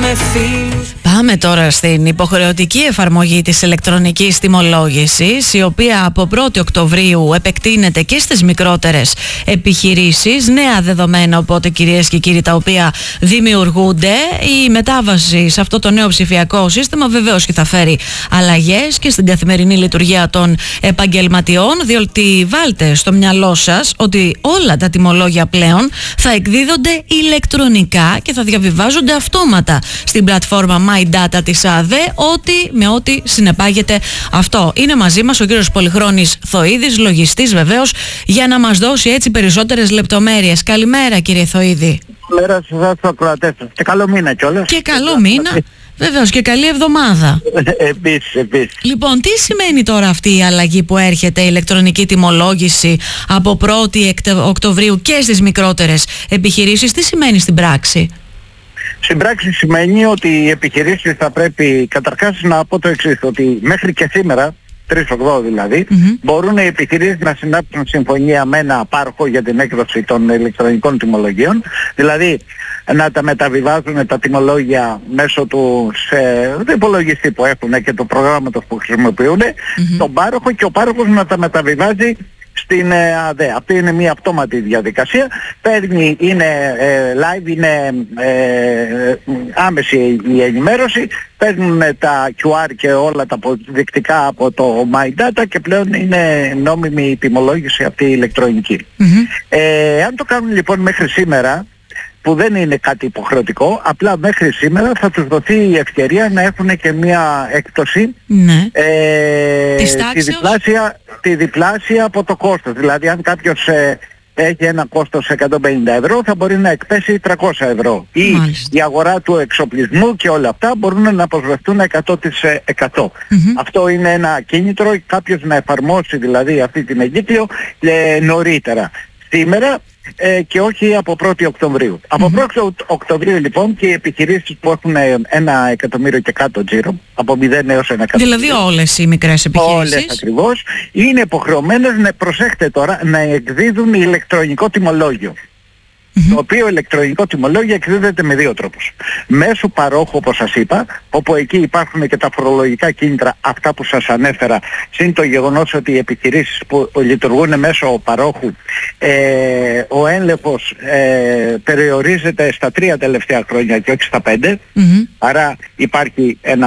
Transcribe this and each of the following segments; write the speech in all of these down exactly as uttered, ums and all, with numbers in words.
Πάμε τώρα στην υποχρεωτική εφαρμογή της ηλεκτρονικής τιμολόγησης, η οποία από πρώτη Οκτωβρίου επεκτείνεται και στις μικρότερες επιχειρήσεις. Νέα δεδομένα, οπότε, κυρίες και κύριοι, τα οποία δημιουργούνται. Η μετάβαση σε αυτό το νέο ψηφιακό σύστημα βεβαίως και θα φέρει αλλαγές και στην καθημερινή λειτουργία των επαγγελματιών, διότι βάλτε στο μυαλό σας ότι όλα τα τιμολόγια πλέον θα εκδίδονται ηλεκτρονικά και θα διαβιβάζονται αυτόματα στην πλατφόρμα My Data της ΑΔΕ, ό,τι με ό,τι συνεπάγεται αυτό. Είναι μαζί μας ο κύριος Πολυχρόνης Θοίδης, λογιστής βεβαίως, για να μας δώσει έτσι περισσότερες λεπτομέρειες. Καλημέρα, κύριε Θοίδη. Καλημέρα σε εσάς τους ακροατές σας. Και καλό μήνα κιόλας. Και καλό μήνα. Βεβαίως, και καλή εβδομάδα. Επίσης, επίσης. Λοιπόν, τι σημαίνει τώρα αυτή η αλλαγή που έρχεται, η ηλεκτρονική τιμολόγηση από πρώτη Οκτωβρίου και στις μικρότερες επιχειρήσεις, τι σημαίνει στην πράξη? Στην πράξη σημαίνει ότι οι επιχειρήσεις θα πρέπει, καταρχάς να πω το εξής, ότι μέχρι και σήμερα, τρεις οκτώ δηλαδή, mm-hmm. μπορούν οι επιχειρήσεις να συνάψουν συμφωνία με ένα πάροχο για την έκδοση των ηλεκτρονικών τιμολογίων, δηλαδή να τα μεταβιβάζουν τα τιμολόγια μέσω του σε, του υπολογιστή που έχουν και του προγράμματος που χρησιμοποιούν, mm-hmm. τον πάροχο, και ο πάροχος να τα μεταβιβάζει στην ΑΔΕ. Αυτή είναι μια αυτόματη διαδικασία. Παίρνει, είναι ε, live, είναι ε, άμεση η ενημέρωση. Παίρνουν τα κιου αρ και όλα τα αποδεικτικά από το My Data και πλέον είναι νόμιμη η τιμολόγηση αυτή η ηλεκτρονική. Mm-hmm. Ε, αν το κάνουν λοιπόν μέχρι σήμερα, που δεν είναι κάτι υποχρεωτικό, απλά μέχρι σήμερα θα τους δοθεί η ευκαιρία να έχουν και μια έκπτωση, ναι. ε, τη, διπλάσια, τη διπλάσια από το κόστος. Δηλαδή αν κάποιος ε, έχει ένα κόστος εκατόν πενήντα ευρώ, θα μπορεί να εκπέσει τριακόσια ευρώ. Ή μάλιστα. η αγορά του εξοπλισμού και όλα αυτά μπορούν να αποσβεστούν εκατό τοις εκατό. Mm-hmm. Αυτό είναι ένα κίνητρο, κάποιος να εφαρμόσει δηλαδή αυτή την εγκύκλιο ε, νωρίτερα. Σήμερα ε, και όχι από πρώτη Οκτωβρίου. Mm-hmm. Από πρώτη Οκτωβρίου λοιπόν και οι επιχειρήσεις που έχουν ένα εκατομμύριο και κάτω τζίρο, από μηδέν έως ένα εκατομμύριο. Δηλαδή όλες οι μικρές επιχειρήσεις. Όλες ακριβώς, είναι υποχρεωμένες να, προσέχετε τώρα, να εκδίδουν ηλεκτρονικό τιμολόγιο. Mm-hmm. Το οποίο ηλεκτρονικό τιμολόγιο εκδίδεται με δύο τρόπους. Μέσω παρόχου, όπως σας είπα, όπου εκεί υπάρχουν και τα φορολογικά κίνητρα, αυτά που σας ανέφερα, συν το γεγονός ότι οι επιχειρήσεις που λειτουργούν μέσω παρόχου, ε, ο έλεγχος ε, περιορίζεται στα τρία τελευταία χρόνια και όχι στα πέντε, mm-hmm. άρα υπάρχει ένα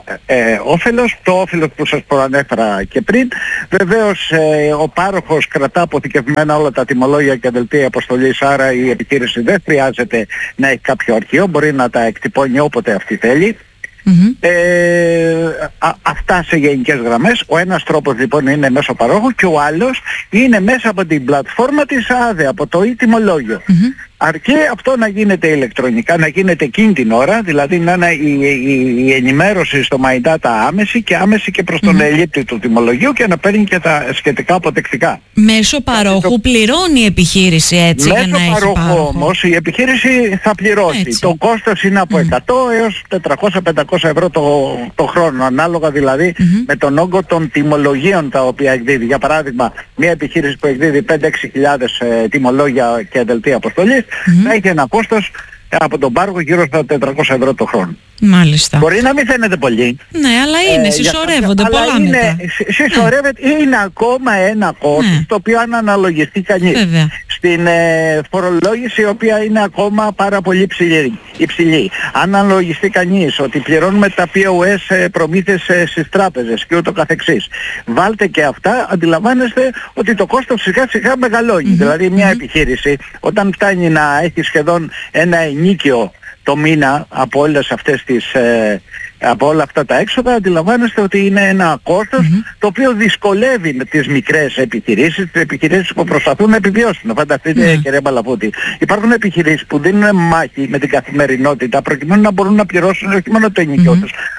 ε, όφελος, το όφελος που σας προανέφερα και πριν. Βεβαίως ε, ο πάροχος κρατά αποθηκευμένα όλα τα τιμολόγια και δελτία αποστολής, άρα η επιχείρηση δεν χρειάζεται να έχει κάποιο αρχείο, μπορεί να τα εκτυπώνει όποτε αυτή θέλει. Mm-hmm. Ε, α, αυτά σε γενικές γραμμές. Ο ένας τρόπος λοιπόν είναι μέσω παρόχου και ο άλλος είναι μέσα από την πλατφόρμα της ΑΔΕ, από το e-τιμολόγιο. Mm-hmm. Αρκεί αυτό να γίνεται ηλεκτρονικά, να γίνεται εκείνη την ώρα, δηλαδή να είναι η, η, η ενημέρωση στο My Data άμεση και άμεση και προς τον mm-hmm. ελίπτη του τιμολογίου και να παίρνει και τα σχετικά αποδεκτικά. Μέσω παρόχου το... πληρώνει η επιχείρηση έτσι μέσω για να παρόχου έχει παρόχο. Όμως η επιχείρηση θα πληρώσει. Έτσι. Το κόστος είναι από mm. εκατό έως τετρακόσια με πεντακόσια ευρώ το, το χρόνο, ανάλογα δηλαδή mm-hmm. με τον όγκο των τιμολογίων τα οποία εκδίδει. Για παράδειγμα, μια επιχείρηση που εκδίδει πέντε έξι χιλιάδες ε, τιμολόγια και δελτία αποστολής mm-hmm. θα έχει ένα κόστος από τον πάροχο γύρω στα τετρακόσια ευρώ το χρόνο. Μάλιστα. Μπορεί να μην φαίνεται πολύ. Ναι, αλλά είναι, ε, συσσωρεύονται πολλά αλλά είναι, μετά. Συσσωρεύεται, ναι. είναι ακόμα ένα κόστος, ναι. το οποίο αν αναλογιστεί κανείς. Βέβαια. Στην ε, φορολόγηση, η οποία είναι ακόμα πάρα πολύ ψηλή, υψηλή. Αν αναλογιστεί κανείς ότι πληρώνουμε τα πι ο ες ε, προμήθειες ε, στις τράπεζες και ούτω καθεξής, βάλτε και αυτά, αντιλαμβάνεστε ότι το κόστος σιγά σιγά μεγαλώνει. Mm-hmm. Δηλαδή μια mm-hmm. επιχείρηση όταν φτάνει να έχει σχεδόν ένα ενίκιο το μήνα από όλες αυτές τις, ε, από όλα αυτά τα έξοδα, αντιλαμβάνεστε ότι είναι ένα κόστος mm-hmm. το οποίο δυσκολεύει τις μικρές επιχειρήσεις, τις επιχειρήσεις που προσπαθούν να επιβιώσουν. Φανταστείτε mm-hmm. κύριε Μπαλαφούτη, υπάρχουν επιχειρήσεις που δίνουν μάχη με την καθημερινότητα προκειμένου να μπορούν να πληρώσουν όχι μόνο το ενοικιό τους, mm-hmm.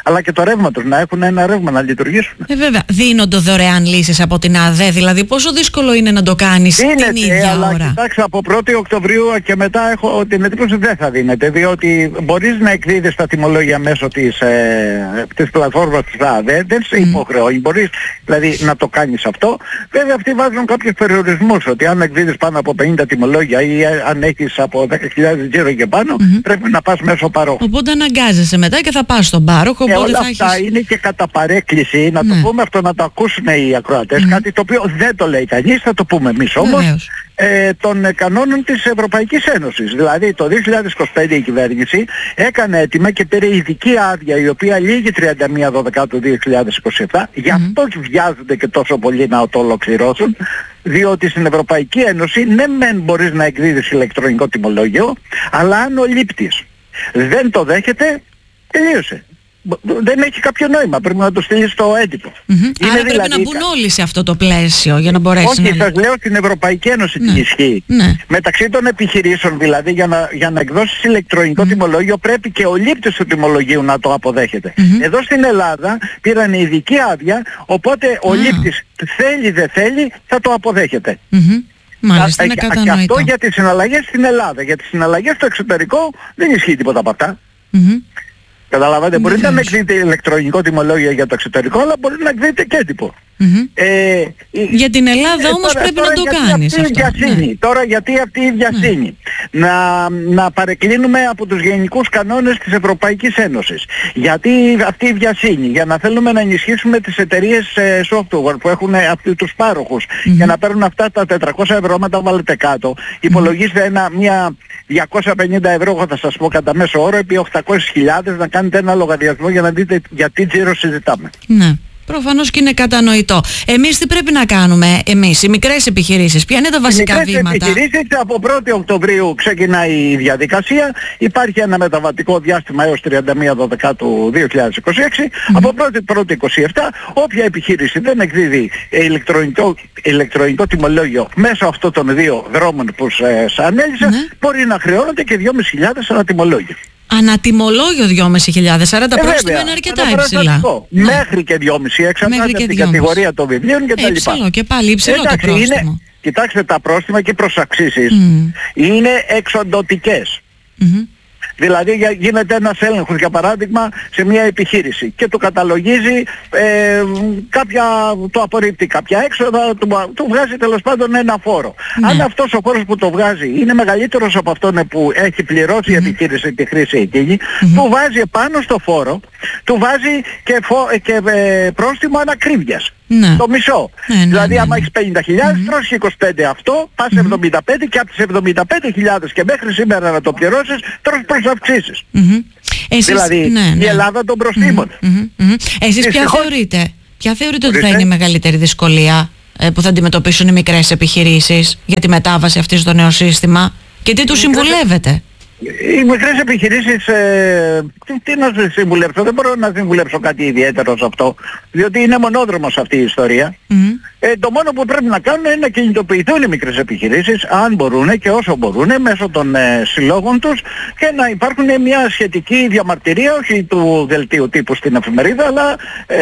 αλλά και το ρεύμα τους, να έχουν ένα ρεύμα να λειτουργήσουν. Ε, βέβαια. Δίνονται δωρεάν λύσεις από την ΑΔΕ, δηλαδή πόσο δύσκολο είναι να το κάνεις δίνεται, την ίδια αλλά ώρα? Κοιτάξτε, από πρώτη Οκτωβρίου και μετά έχω την εντύπωση ότι δεν θα δίνεται, διότι μπορείς να εκδίδεις τα τιμολόγια μέσω της, ε, της πλατφόρμας της ΑΔΕ, δεν σε υποχρεώνει, mm. μπορείς δηλαδή να το κάνεις αυτό. Βέβαια αυτοί βάζουν κάποιους περιορισμούς, ότι αν εκδίδεις πάνω από πενήντα τιμολόγια ή αν έχεις από δέκα χιλιάδες τζίρο και πάνω, mm-hmm. πρέπει να πας μέσω παρόχου. Οπότε αναγκάζεσαι μετά και θα πας στον πάροχο. Και όλα θα αυτά έχεις... είναι και κατά παρέκκληση, να ναι. το πούμε αυτό, να το ακούσουν οι ακροατές, mm-hmm. κάτι το οποίο δεν το λέει κανείς, θα το πούμε εμείς όμως, ε, των κανόνων της Ευρωπαϊκής Ένωσης. Δηλαδή το δύο χιλιάδες είκοσι πέντε η κυβέρνηση έκανε έτοιμα και πήρε ειδική άδεια, η οποία λήγει τριάντα μία Δεκεμβρίου του δύο χιλιάδες είκοσι επτά, mm-hmm. γι' αυτό βιάζονται και τόσο πολύ να το ολοκληρώσουν, διότι στην Ευρωπαϊκή Ένωση ναι μεν μπορείς να εκδίδεις ηλεκτρονικό τιμολόγιο, αλλά αν ο λήπτης δεν το δέχεται, τελείωσε. Δεν έχει κάποιο νόημα, πρέπει να το στείλει στο έντυπο. Mm-hmm. Άρα πρέπει δηλαδή να μπουν όλοι σε αυτό το πλαίσιο για να μπορέσει. Όχι, να... Όχι, σας λέω στην Ευρωπαϊκή Ένωση ναι. τι ισχύει. Ναι. Μεταξύ των επιχειρήσεων δηλαδή, για να, για να εκδώσεις ηλεκτρονικό mm-hmm. τιμολόγιο, πρέπει και ο λήπτης του τιμολογίου να το αποδέχεται. Mm-hmm. Εδώ στην Ελλάδα πήραν ειδική άδεια, οπότε ο ah. λήπτης θέλει δεν θέλει θα το αποδέχεται. Mm-hmm. Μάλιστα, είναι κατανοητό. Και αυτό για τις συναλλαγές στην Ελλάδα. Για τις συναλλαγές στο εξωτερικό δεν ισχύει τίποτα από αυτά. Mm-hmm. Καταλαβαίνετε, μπορείτε να εκδείτε ηλεκτρονικό τιμολόγιο για το εξωτερικό, αλλά μπορείτε να εκδείτε και έντυπο. Mm-hmm. Ε, για την Ελλάδα ε, όμως τώρα, πρέπει τώρα να το κάνεις αυτό. Ναι. Τώρα γιατί αυτή η βιασύνη. Ναι. Να, να παρεκκλίνουμε από τους γενικούς κανόνες της Ευρωπαϊκής Ένωσης. Γιατί αυτή η βιασύνη, για να θέλουμε να ενισχύσουμε τις εταιρείες ε, software που έχουν αυτούς τους πάροχους mm-hmm. για να παίρνουν αυτά τα τετρακόσια ευρώ, μετά βάλετε κάτω, mm-hmm. υπολογίστε ένα, μια διακόσια πενήντα ευρώ, εγώ θα σας πω κατά μέσο όρο, επί οκτακόσιες χιλιάδες, να κάνετε ένα λογαριασμό για να δείτε γιατί τζίρο συζητάμε. Ναι. Προφανώς και είναι κατανοητό. Εμείς τι πρέπει να κάνουμε, εμείς, οι μικρές επιχειρήσεις, ποια είναι τα βασικά οι βήματα? Οι μικρές επιχειρήσεις από πρώτη Οκτωβρίου ξεκινάει η διαδικασία. Υπάρχει ένα μεταβατικό διάστημα έως τριάντα μία Δεκεμβρίου του δύο χιλιάδες είκοσι έξι. Mm-hmm. Από πρώτη είκοσι επτά, όποια επιχείρηση δεν εκδίδει ηλεκτρονικό, ηλεκτρονικό τιμολόγιο μέσω αυτών των δύο δρόμων που σας ανέλησα, mm-hmm. μπορεί να χρεώνεται και δυόμισι χιλιάδες ένα τιμολόγιο. Ανατιμολόγιο δυόμισι χιλιάδες, άρα τα ε, πρόστιμα είναι αρκετά υψηλά. Ναι. Μέχρι και δυόμισι, εξαρτάται από την κατηγορία των βιβλίων και τα λοιπά. Υψηλό και πάλι υψηλό το πρόστιμο. Είναι, κοιτάξτε, τα πρόστιμα και προς αξίσεις mm. είναι εξοντωτικές. Mm-hmm. Δηλαδή γίνεται ένας έλεγχος, για παράδειγμα, σε μια επιχείρηση και του καταλογίζει ε, κάποια, το απορρίπτει κάποια έξοδα, του, του βγάζει τέλος πάντων ένα φόρο. Ναι. Αν αυτός ο φόρος που το βγάζει είναι μεγαλύτερος από αυτόν που έχει πληρώσει mm-hmm. η επιχείρηση τη χρήση εκείνη, mm-hmm. του βάζει επάνω στο φόρο, του βάζει και, φο, και ε, πρόστιμο ανακρίβειας. Ναι. Το μισό. Ναι, ναι, δηλαδή ναι, ναι. άμα έχεις πενήντα χιλιάδες, mm-hmm. τρώσεις είκοσι πέντε αυτό, πας mm-hmm. εβδομήντα πέντε και από τις εβδομήντα πέντε χιλιάδες και μέχρι σήμερα να το πληρώσεις, τρως προς αυξήσεις. Mm-hmm. Εσείς, δηλαδή ναι, ναι. η Ελλάδα των προστήμων. Mm-hmm. Mm-hmm. Εσείς ποια θεωρείτε, ποια θεωρείτε ότι θα είναι η μεγαλύτερη δυσκολία ε, που θα αντιμετωπίσουν οι μικρές επιχειρήσεις για τη μετάβαση αυτή στο νέο σύστημα και τι τους συμβουλεύετε? Οι μικρές επιχειρήσεις, ε, τι, τι να σας συμβουλέψω, δεν μπορώ να συμβουλέψω κάτι ιδιαίτερο σε αυτό, διότι είναι μονόδρομος αυτή η ιστορία. Mm-hmm. Ε, το μόνο που πρέπει να κάνουν είναι να κινητοποιηθούν οι μικρές επιχειρήσεις, αν μπορούν και όσο μπορούν, μέσω των ε, συλλόγων τους και να υπάρχουν μια σχετική διαμαρτυρία, όχι του δελτίου τύπου στην εφημερίδα, αλλά ε,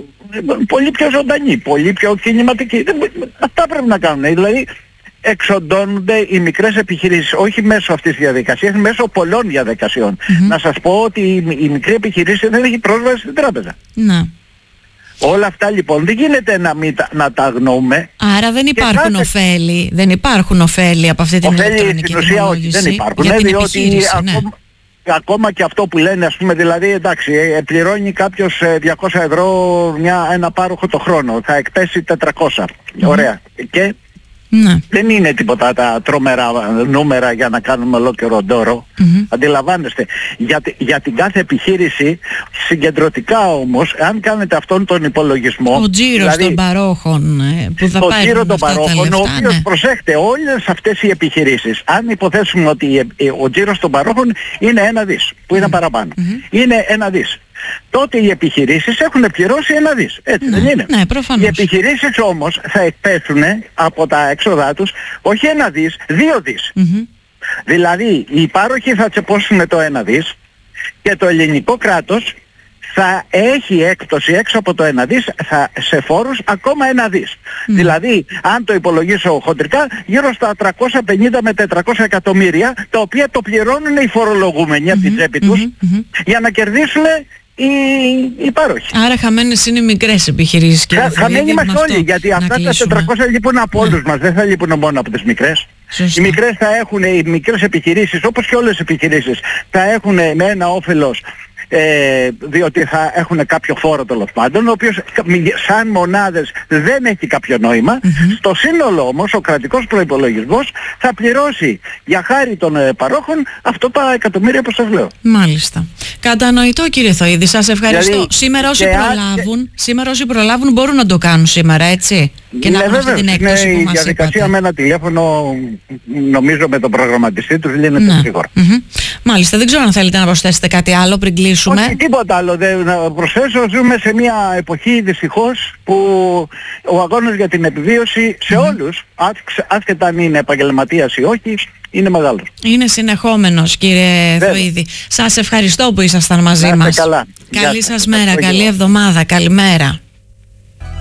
πολύ πιο ζωντανή, πολύ πιο κινηματική. Αυτά πρέπει να κάνουν, δηλαδή εξοντώνονται οι μικρές επιχειρήσεις, όχι μέσω αυτής της διαδικασίας, μέσω πολλών διαδικασιών. Mm-hmm. Να σας πω ότι η, η μικρή επιχειρήση δεν έχει πρόσβαση στην τράπεζα. Ναι. Όλα αυτά λοιπόν δεν γίνεται να, μην, να τα αγνοούμε. Άρα δεν υπάρχουν κάθε... ωφέλη, δεν υπάρχουν ωφέλη από αυτή την ωφέλη, ηλεκτρονική τιμολόγηση. Όχι, δεν υπάρχουν. Για την επιχείρηση, ναι. ακόμα, ακόμα και αυτό που λένε, ας πούμε, δηλαδή εντάξει, ε, πληρώνει κάποιος ε, διακόσια ευρώ μια, ένα πάροχο το χρόνο, θα εκπέσει τετρακόσια. Mm-hmm. Ωραία. Και ναι. δεν είναι τίποτα τα τρομερά νούμερα για να κάνουμε ολόκληρο ντόρο. Mm-hmm. Αντιλαμβάνεστε. Για, για την κάθε επιχείρηση συγκεντρωτικά όμως, αν κάνετε αυτόν τον υπολογισμό, ο τζίρος δηλαδή, των παρόχων που θα πάρουν τζίρο των παρόχων, ο οποίος, ναι. προσέχτε, όλες αυτές οι επιχειρήσεις, αν υποθέσουμε ότι ο τζίρος των παρόχων είναι ένα δις, που είναι mm-hmm. παραπάνω, mm-hmm. είναι ένα δις, τότε οι επιχειρήσεις έχουν πληρώσει ένα δις. Έτσι ναι, δεν είναι? Ναι, προφανώς. Οι επιχειρήσεις όμως θα εκπέσουν από τα έξοδά τους όχι ένα δις, δύο δις. Mm-hmm. Δηλαδή οι πάροχοι θα τσεπώσουν το ένα δις και το ελληνικό κράτος θα έχει έκπτωση έξω από το ένα δις θα, σε φόρους ακόμα ένα δις. Mm. Δηλαδή, αν το υπολογίσω χοντρικά, γύρω στα τριακόσια πενήντα με τετρακόσια εκατομμύρια, τα οποία το πληρώνουν οι φορολογούμενοι mm-hmm, από την τσέπη τους, mm-hmm. για να κερδίσουν οι, οι πάροχοι. Άρα χαμένες είναι οι μικρές επιχειρήσεις. Χα, χαμένοι είμαστε όλοι, γιατί αυτά κλείσουμε. Τα τετρακόσια λείπουν από όλους μας, δεν θα λείπουν μόνο από τις μικρές. Σωστά. Οι μικρές θα έχουν, οι μικρές επιχειρήσεις, όπως και όλες οι επιχειρήσεις, θα έχουν με ένα όφελος, ε, διότι θα έχουν κάποιο φόρο τέλος πάντων, ο οποίος σαν μονάδες δεν έχει κάποιο νόημα. Mm-hmm. Στο σύνολο όμως ο κρατικός προϋπολογισμός θα πληρώσει για χάρη των ε, παρόχων αυτό τα εκατομμύρια που σας λέω. Μάλιστα. Κατανοητό, κύριε Θωίδη, σας ευχαριστώ. Δηλαδή, σήμερα όσοι προλάβουν, και... σήμερα όσοι προλάβουν μπορούν να το κάνουν σήμερα, έτσι. Και ναι, να έχουν αυτή την έκπτωση που η μας διαδικασία είπατε. Με ένα τηλέφωνο, νομίζω με τον προγραμματιστή τους λύνεται ναι. σίγουρα. Mm-hmm. Μάλιστα, δεν ξέρω αν θέλετε να προσθέσετε κάτι άλλο πριν κλείσουμε. Όχι, τίποτα άλλο δεν να προσθέσω. Ζούμε σε μια εποχή δυστυχώς που ο αγώνας για την επιβίωση σε mm-hmm. όλους, άσχετα αν είναι επαγγελματίας ή όχι, είναι μεγάλος. Είναι συνεχόμενος, κύριε Θωίδη. Σας ευχαριστώ που ήσασταν μαζί μας. Καλά. Καλή σας μέρα, καλή εβδομάδα, καλημέρα.